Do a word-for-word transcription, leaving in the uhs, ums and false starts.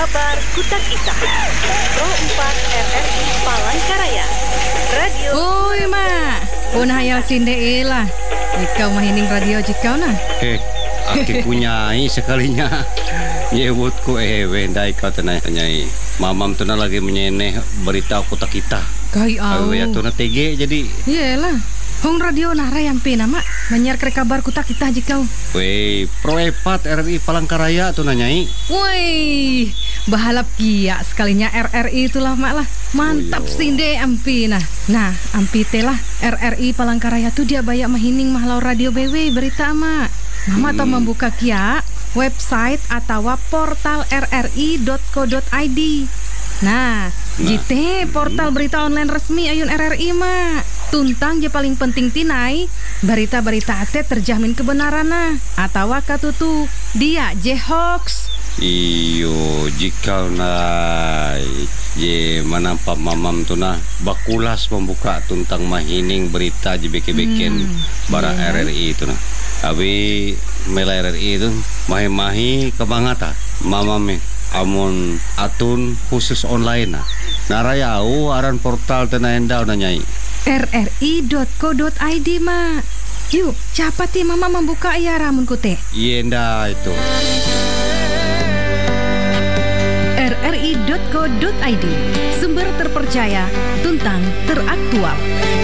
Kabar Kuta Kita. Pro empat R R I Palangkaraya. Radio. Oi, Mak. Pun hayal sinde lah. Ikau mahining radio jikau nah. Eh, aki punyai sekalinya. Nyebutku eh wendai kau tenai nyai. Mamam tuna lagi menyeneh berita Kuta Kita. Kai au. Awe ya tuna T G jadi. Iyalah. Hong radio nara yang pina mak menyiar kere kabar Kuta Kita jikau. Wei, Pro empat R R I Palangkaraya tuna nyai. Woi, bahalap kia sekalinya R R I itulah mak lah. Mantap Oh, yo. sinde ampi nah. Nah, ampi telah R R I Palangkaraya tuh dia banyak mahining mahlau radio B W berita mak. Mama tau membuka kia website atau portal r r i dot co dot i d. Nah, Nah. jite portal berita online resmi ayun R R I mak. Tuntang je paling penting tinai berita-berita ate terjamin kebenaran nah atau katutu dia je hoax. Iyo, jika nai ye manampa mamam tuna bakulas membuka tuntang mahining berita je beke-beken Hmm, bara iya. R R I itu nah. Abi mela R R I itu mahi-mahi kebangata mamam amun atun khusus online nah. Narayau aran portal tena endau na nyai. r r i dot co dot i d mak. Yuk, capati mama membuka ya ramun kute. Yenda itu. r r i dot co dot i d, sumber terpercaya, tuntang teraktual.